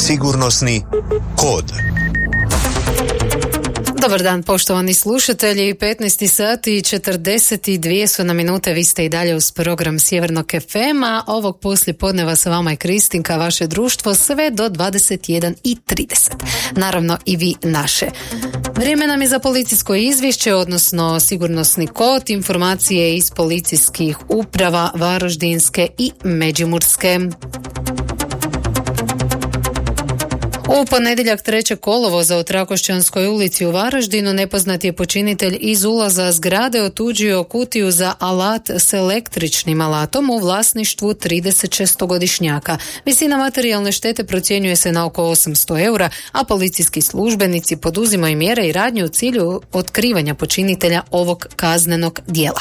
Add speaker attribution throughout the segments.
Speaker 1: Sigurnosni kod.
Speaker 2: Dobar dan, poštovani slušatelji. 15 sati i 42 su na minute. Vi ste i dalje uz program Sjevernog FM-a. Ovog poslijepodneva sa vama je Kristinka, vaše društvo, sve do 21:30. Naravno i vi naše. Vrijeme nam je za policijsko izvješće, odnosno sigurnosni kod, informacije iz policijskih uprava Varaždinske i Međimurske. U ponedjeljak 3. kolovoza u Trakošćanskoj ulici u Varaždinu nepoznat je počinitelj iz ulaza zgrade otuđio kutiju za alat s električnim alatom u vlasništvu 36-godišnjaka. Visina materijalne štete procjenjuje se na oko 800 eura, a policijski službenici poduzimaju mjere i radnje u cilju otkrivanja počinitelja ovog kaznenog djela.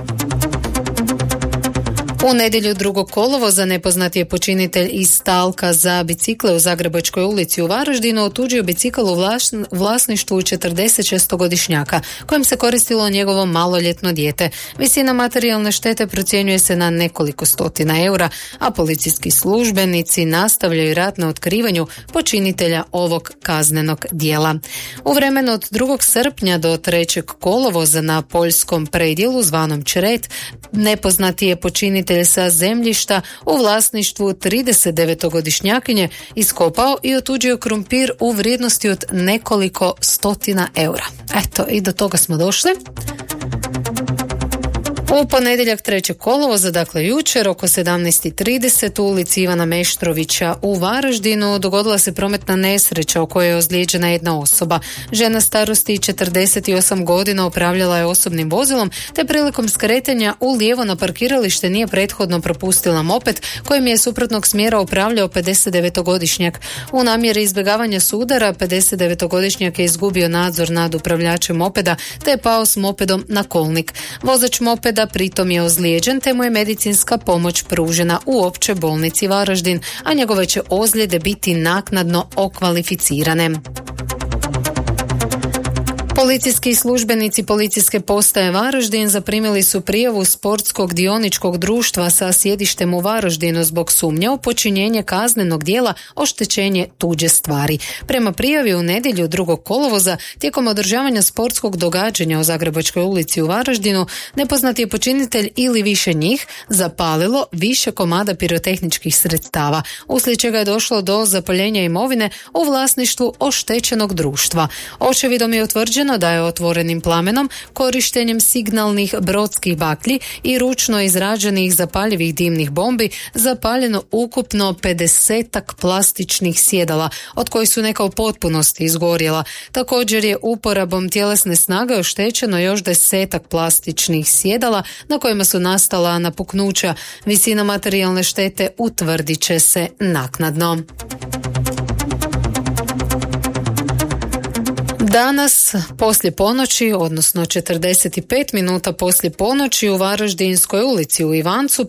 Speaker 2: U nedjelju 2. kolovoza nepoznat je počinitelj iz stalka za bicikle u Zagrebačkoj ulici u Varaždinu otuđio bicikl u vlasništvu 46-godišnjaka, kojim se koristilo njegovo maloljetno dijete. Visina materijalne štete procjenjuje se na nekoliko stotina eura, a policijski službenici nastavljaju rad na otkrivanju počinitelja ovog kaznenog djela. U vremenu od 2. srpnja do 3. kolovoza na poljskom predjelu zvanom Čret nepoznati je počinitelj sa zemljišta u vlasništvu 39-godišnjakinje iskopao i otuđio krumpir u vrijednosti od nekoliko stotina eura. Eto, i do toga smo došli. U ponedjeljak 3. kolovoza, dakle jučer, oko 17:30 u ulici Ivana Meštrovića u Varaždinu dogodila se prometna nesreća u kojoj je ozlijeđena jedna osoba. Žena starosti 48 godina upravljala je osobnim vozilom, te prilikom skretanja u lijevo na parkiralište nije prethodno propustila moped kojim je suprotnog smjera upravljao 59-godišnjak. U namjeri izbjegavanja sudara 59-godišnjak je izgubio nadzor nad upravljačem mopeda te je pao s mopedom na kolnik. Vozač mopeda pritom je ozlijeđen te mu je medicinska pomoć pružena u Općoj bolnici Varaždin, a njegove će ozljede biti naknadno okvalificirane. Policijski službenici policijske postaje Varaždin zaprimili su prijavu sportskog dioničkog društva sa sjedištem u Varaždinu zbog sumnje u počinjenje kaznenog djela oštećenje tuđe stvari. Prema prijavi u nedjelju 2. kolovoza tijekom održavanja sportskog događanja u Zagrebačkoj ulici u Varaždinu nepoznati je počinitelj ili više njih zapalilo više komada pirotehničkih sredstava, uslijed čega je došlo do zapaljenja imovine u vlasništvu oštećenog društva. Očevidom je utvrđeno da je otvorenim plamenom, korištenjem signalnih brodskih baklji i ručno izrađenih zapaljivih dimnih bombi zapaljeno ukupno 50-ak plastičnih sjedala, od kojih su neka u potpunosti izgorjela. Također je uporabom tjelesne snage oštećeno još 10-ak plastičnih sjedala na kojima su nastala napuknuća. Visina materijalne štete utvrdit će se naknadno. Danas poslije ponoći, odnosno 45 minuta poslije ponoći u Varaždinskoj ulici u Ivancu